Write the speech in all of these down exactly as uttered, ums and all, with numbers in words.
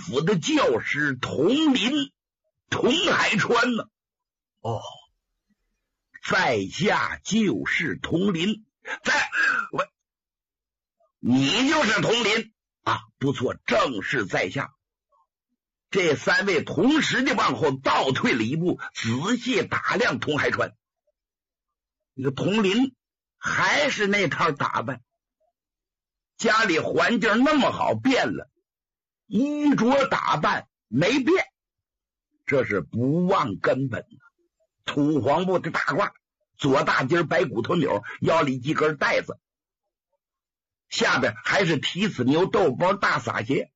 府的教师佟林、佟海川呢？哦，在下就是佟林，在我，你就是佟林啊？不错，正是在下。这三位同时的往后倒退了一步，仔细打量佟海川。这个佟林还是那套打扮，家里环境那么好，变了，衣着打扮没变，这是不忘根本的。土黄布的大褂，左大襟白骨头纽，腰里系根带子，下边还是蹄子牛豆包大撒鞋。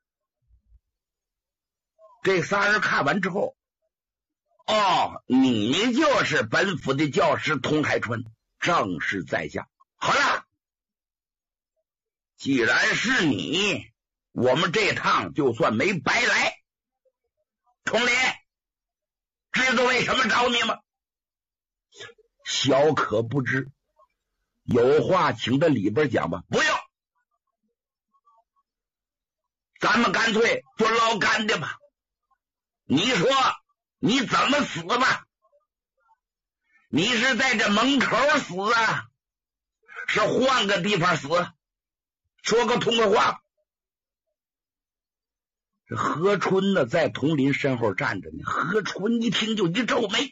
这仨人看完之后，哦，你就是本府的教师佟海川，正是在下。好了，既然是你，我们这趟就算没白来。佟林，知道为什么找你吗？小可不知，有话请到里边讲吧。不用，咱们干脆就捞干的吧。你说你怎么死吧？你是在这门口死啊，是换个地方死？说个通个话。这何春呢，在佟林身后站着呢。何春一听就一皱眉，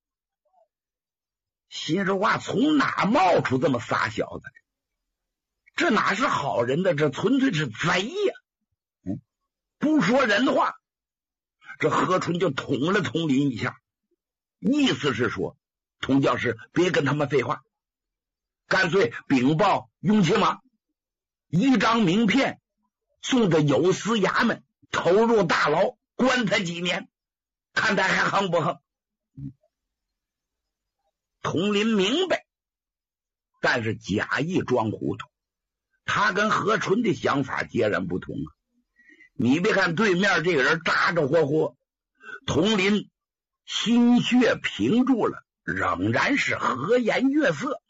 心说话从哪冒出这么仨小子？这哪是好人呢？这纯粹是贼呀！嗯，不说人话。这何春就捅了佟林一下，意思是说，佟教师别跟他们废话，干脆禀报雍亲王，一张名片送到有司衙门，投入大牢，关他几年，看他还横不横。佟林明白，但是假意装糊涂，他跟何春的想法截然不同啊。你别看对面这个人扎扎活活，佟林心血平住了，仍然是和颜悦色。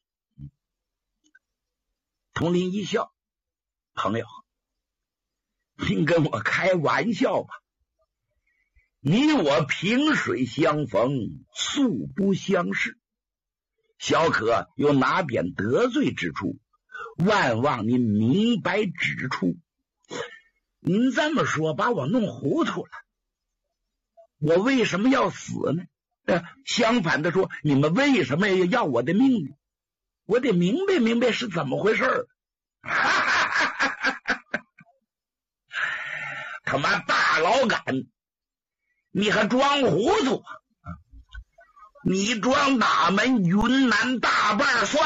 佟林一笑，朋友，您跟我开玩笑吧，你我萍水相逢，素不相识，小可有哪点得罪之处，万望您明白指出。您这么说把我弄糊涂了，我为什么要死呢？呃，相反的说，你们为什么要我的命呢？我得明白明白是怎么回事。他妈大老杆，你还装糊涂啊？你装哪门云南大半帅？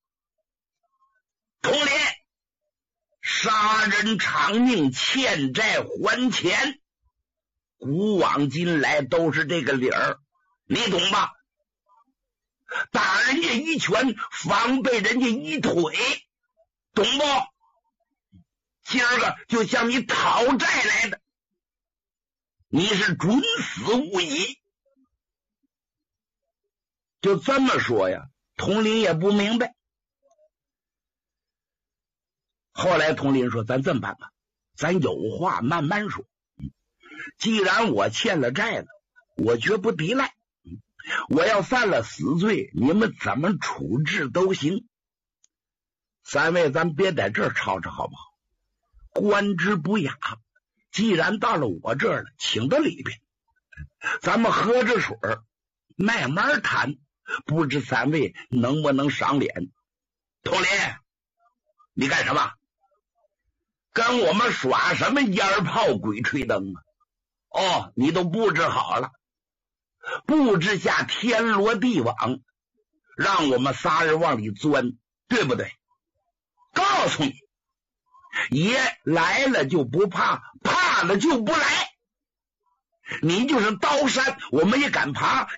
佟林，杀人偿命，欠债还钱，古往今来都是这个理儿，你懂吧？打人家一拳，防备人家一腿，懂不？今儿个就向你讨债来的，你是准死无疑。就这么说呀，佟林也不明白。后来佟林说，咱这么办吧，咱有话慢慢说。既然我欠了债了，我绝不抵赖，我要犯了死罪，你们怎么处置都行。三位咱别在这儿吵吵好不好？官之不雅，既然到了我这儿了，请到里边，咱们喝着水慢慢谈，不知三位能不能赏脸。佟林，你干什么？跟我们耍什么烟炮鬼吹灯啊？哦，你都布置好了，布置下天罗地网，让我们仨人往里钻，对不对？告诉你，爷来了就不怕，怕了就不来。你就是刀山，我们也敢爬。